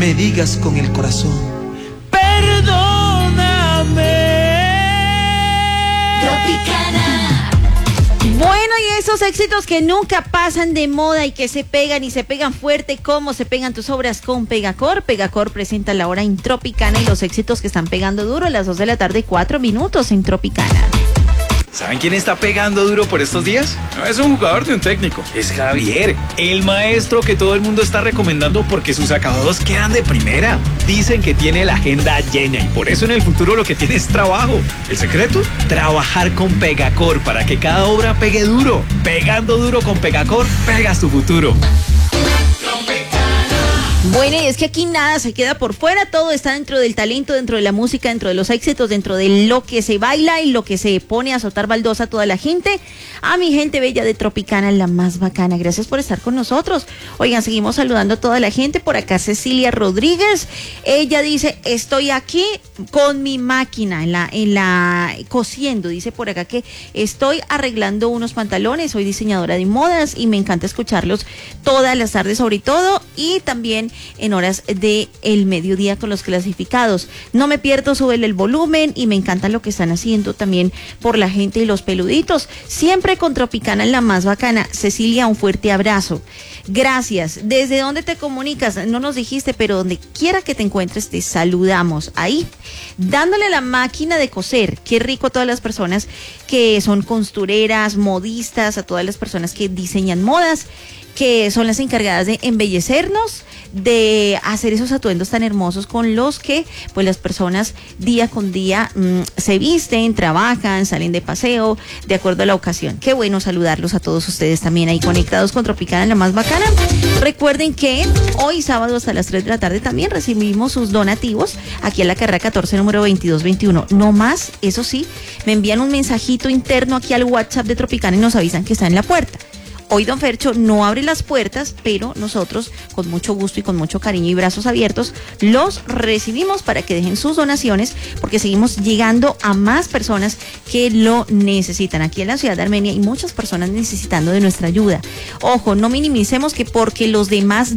me digas con el corazón: perdóname. Tropicana. Bueno, y esos éxitos que nunca pasan de moda y que se pegan y se pegan fuerte, como se pegan tus obras con Pegacor. Pegacor presenta la hora en Tropicana y los éxitos que están pegando duro a las 2 de la tarde, 4 minutos en Tropicana. ¿Saben quién está pegando duro por estos días? No es un jugador de un técnico, es Javier, el maestro que todo el mundo está recomendando porque sus acabados quedan de primera. Dicen que tiene la agenda llena y por eso en el futuro lo que tiene es trabajo. ¿El secreto? Trabajar con Pegacor para que cada obra pegue duro. Pegando duro con Pegacor, pegas tu futuro. Bueno, y es que aquí nada se queda por fuera, todo está dentro del talento, dentro de la música, dentro de los éxitos, dentro de lo que se baila y lo que se pone a soltar baldosa a toda la gente. A mi gente bella de Tropicana, la más bacana, gracias por estar con nosotros. Oigan, seguimos saludando a toda la gente. Por acá Cecilia Rodríguez, ella dice: estoy aquí con mi máquina en la cosiendo. Dice por acá que estoy arreglando unos pantalones, soy diseñadora de modas y me encanta escucharlos todas las tardes, sobre todo, y también en horas de el mediodía con los clasificados. No me pierdo, súbele el volumen y me encanta lo que están haciendo también por la gente y los peluditos. Siempre con Tropicana, la más bacana. Cecilia, un fuerte abrazo. Gracias. ¿Desde dónde te comunicas? No nos dijiste, pero donde quiera que te encuentres te saludamos. Ahí, dándole la máquina de coser. Qué rico a todas las personas que son costureras, modistas, a todas las personas que diseñan modas, que son las encargadas de embellecernos, de hacer esos atuendos tan hermosos con los que pues las personas día con día se visten, trabajan, salen de paseo, de acuerdo a la ocasión. Qué bueno saludarlos a todos ustedes también ahí conectados con Tropicana, la más bacana. Recuerden que hoy sábado hasta las 3 de la tarde también recibimos sus donativos aquí a la carrera 14, número 2221. No más, eso sí, me envían un mensajito interno aquí al WhatsApp de Tropicana y nos avisan que está en la puerta. Hoy don Fercho no abre las puertas, pero nosotros con mucho gusto y con mucho cariño y brazos abiertos los recibimos para que dejen sus donaciones, porque seguimos llegando a más personas que lo necesitan. Aquí en la ciudad de Armenia hay muchas personas necesitando de nuestra ayuda. Ojo, no minimicemos que porque los demás